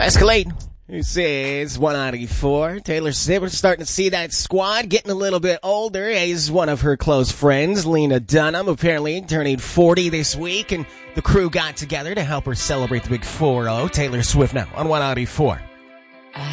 Escalade. This is 194. Taylor Swift, we're starting to see that squad getting a little bit older. As one of her close friends, Lena Dunham, apparently turning 40 this week, and the crew got together to help her celebrate the big 4-0. Taylor Swift now on 194.